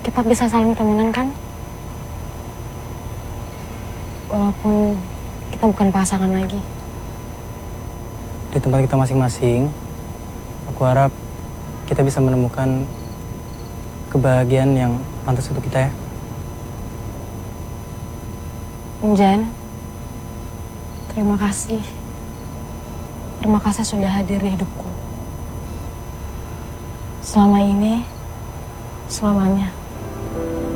kita bisa saling temenan kan? Walaupun kita bukan pasangan lagi. Di tempat kita masing-masing, aku harap kita bisa menemukan kebahagiaan yang pantas untuk kita ya. Jan, terima kasih. Terima kasih sudah hadir di hidupku. Selama ini, selamanya.